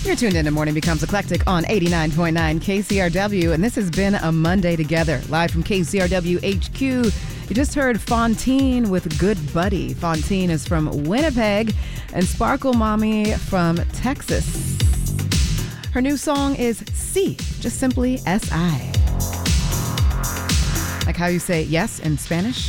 You're tuned in to Morning Becomes Eclectic on 89.9 KCRW, and this has been a Monday Together, live from KCRW HQ. You just heard Fontaine with Good Buddy. Fontaine is from Winnipeg, and Sparkle Mommy from Texas. Her new song is C, just simply S-I. Like how you say yes in Spanish.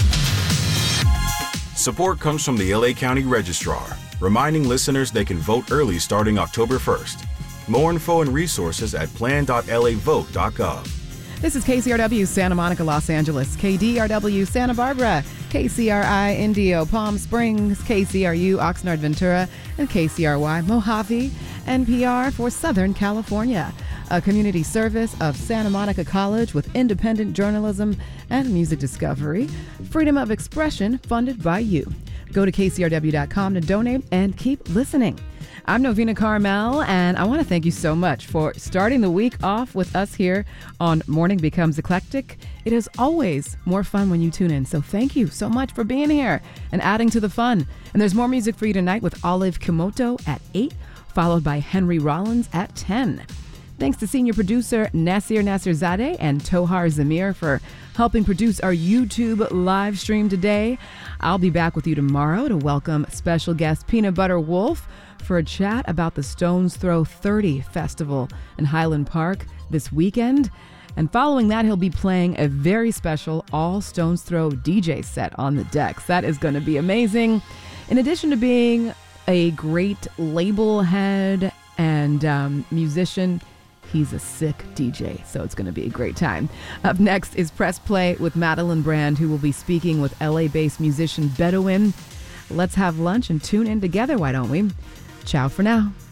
Support comes from the LA County Registrar, reminding listeners they can vote early starting October 1st. More info and resources at plan.lavote.gov. This is KCRW Santa Monica, Los Angeles, KDRW Santa Barbara, KCRI Indio, Palm Springs, KCRU Oxnard Ventura, and KCRY Mojave, NPR for Southern California. A community service of Santa Monica College with independent journalism and music discovery. Freedom of expression funded by you. Go to kcrw.com to donate and keep listening. I'm Novena Carmel, and I want to thank you so much for starting the week off with us here on Morning Becomes Eclectic. It is always more fun when you tune in, so thank you so much for being here and adding to the fun. And there's more music for you tonight with Olive Kimoto at 8, followed by Henry Rollins at 10. Thanks to senior producer Nasir Nasirzadeh and Tohar Zamir for helping produce our YouTube live stream today. I'll be back with you tomorrow to welcome special guest Peanut Butter Wolf for a chat about the Stones Throw 30 Festival in Highland Park this weekend. And following that, he'll be playing a very special all Stones Throw DJ set on the decks. That is going to be amazing. In addition to being a great label head and musician, he's a sick DJ, so it's going to be a great time. Up next is Press Play with Madeline Brand, who will be speaking with LA-based musician Bedouin. Let's have lunch and tune in together, why don't we? Ciao for now.